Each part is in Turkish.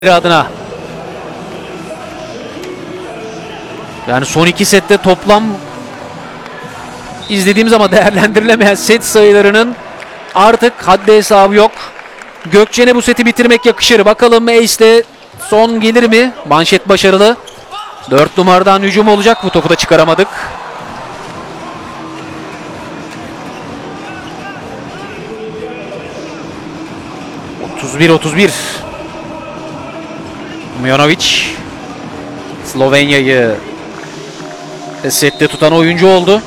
adına. Yani son iki sette toplam izlediğimiz ama değerlendirilemeyen set sayılarının artık haddi hesabı yok. Gökçen'e bu seti bitirmek yakışır. Bakalım Ace'de son gelir mi? Manşet başarılı. 4 numaradan hücum olacak. Bu topu da çıkaramadık. ...31-31. Mijanovic Slovenya'yı sette tutan oyuncu oldu.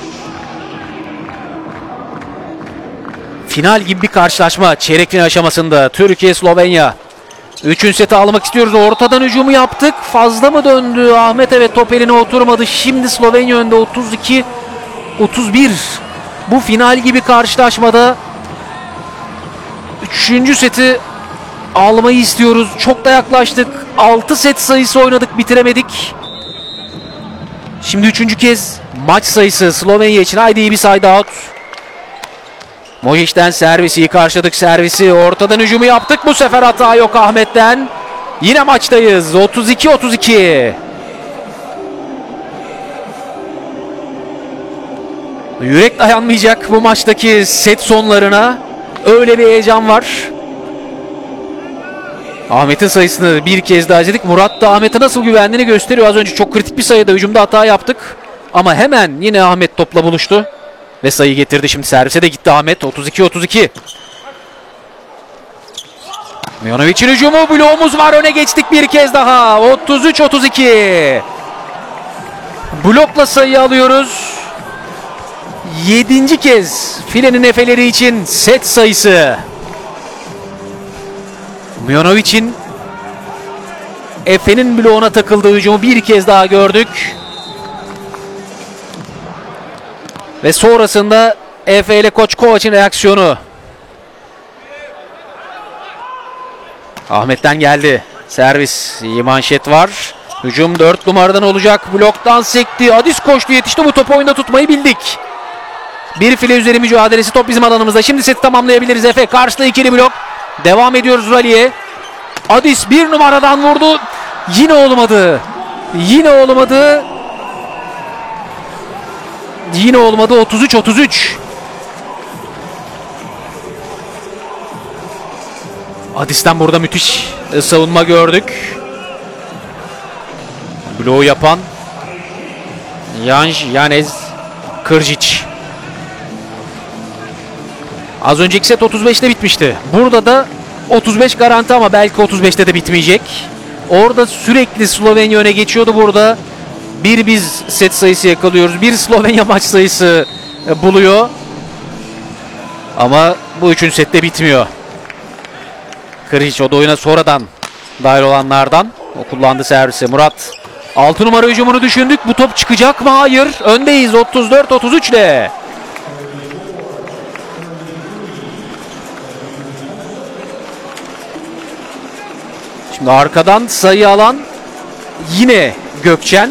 Final gibi bir karşılaşma çeyrek final aşamasında. Türkiye-Slovenya. 3. seti almak istiyoruz. Ortadan hücumu yaptık. Fazla mı döndü? Ahmet evet top eline oturmadı. Şimdi Slovenya önde 32-31. Bu final gibi karşılaşmada 3. seti almayı istiyoruz. Çok da yaklaştık. 6 set sayısı oynadık, bitiremedik. Şimdi 3. kez maç sayısı Slovenya için. Haydi iyi bir side out. Mojic'den servisi, iyi karşıladık servisi. Ortadan hücumu yaptık. Bu sefer hata yok Ahmet'ten. Yine maçtayız. 32-32. Yürek dayanmayacak bu maçtaki set sonlarına. Öyle bir heyecan var. Ahmet'in sayısını bir kez daha izledik. Murat da Ahmet'e nasıl güvendiğini gösteriyor. Az önce çok kritik bir sayıda hücumda hata yaptık. Ama hemen yine Ahmet topla buluştu. Ve sayı getirdi. Şimdi servise de gitti Ahmet. 32-32. Mijanovic'in hücumu. Bloğumuz var. Öne geçtik bir kez daha. 33-32. Blokla sayı alıyoruz. 7. kez filenin efeleri için set sayısı. Mijanovic'in Efe'nin bloğuna takıldığı hücumu bir kez daha gördük. Ve sonrasında Efe ile Koç Kovac'ın reaksiyonu. Ahmet'ten geldi. Servis. İyi manşet var. Hücum 4 numaradan olacak. Bloktan sekti. Adis koştu, yetişti. Bu topu oyunda tutmayı bildik. Bir file üzeri mücadelesi. Top bizim alanımızda. Şimdi seti tamamlayabiliriz. Efe karşıda ikili blok. Devam ediyoruz rally'e. Adis 1 numaradan vurdu. Yine olmadı. Yine olmadı. Yine olmadı. 33-33. Adis'ten burada müthiş savunma gördük. Bloğu yapan Janez Krjić. Az önceki set 35'te bitmişti. Burada da 35 garanti ama belki 35'te de bitmeyecek. Orada sürekli Slovenya öne geçiyordu. Burada bir biz set sayısı yakalıyoruz. Bir Slovenya maç sayısı buluyor. Ama bu 3. sette bitmiyor. Krjić o da oyuna sonradan dahil olanlardan. O kullandı servisi. Murat 6 numara hücumunu düşündük. Bu top çıkacak mı? Hayır. Öndeyiz 34-33 ile. Şimdi arkadan sayı alan yine Gökçen.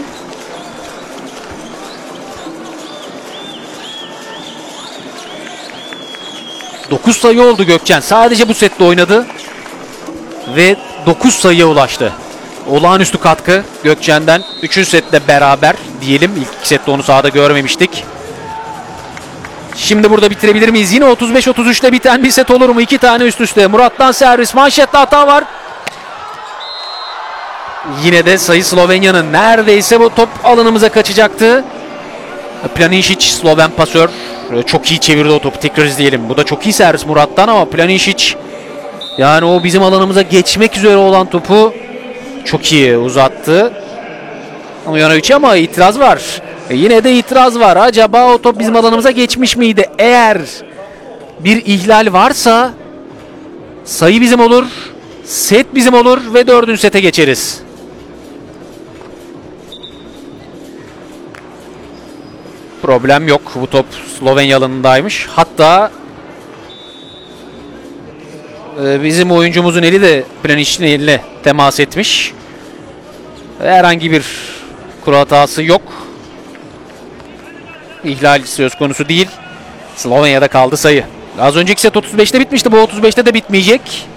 Dokuz sayı oldu Gökçen. Sadece bu sette oynadı. Ve 9 sayıya ulaştı. Olağanüstü katkı Gökçen'den. 3. sette beraber diyelim. İlk 2 sette onu sahada görmemiştik. Şimdi burada bitirebilir miyiz? Yine 35-33'te biten bir set olur mu? 2 tane üst üste. Murat'tan servis. Manşette hata var. Yine de sayı Slovenya'nın. Neredeyse bu top alanımıza kaçacaktı. Planinšić Sloven pasör. Çok iyi çevirdi o topu. Tekrar izleyelim. Bu da çok iyi servis Murat'tan ama Planinšić yani o bizim alanımıza geçmek üzere olan topu çok iyi uzattı. Mijanovic ama itiraz var. Yine de itiraz var. Acaba o top bizim alanımıza geçmiş miydi? Eğer bir ihlal varsa sayı bizim olur. Set bizim olur ve 4. sete geçeriz. Problem yok. Bu top Slovenya alanındaymış. Hatta bizim oyuncumuzun eli de Planinšic'in eline temas etmiş. Herhangi bir kural hatası yok. İhlal söz konusu değil. Slovenya'da kaldı sayı. Az önceki set 35'te bitmişti. Bu 35'te de bitmeyecek.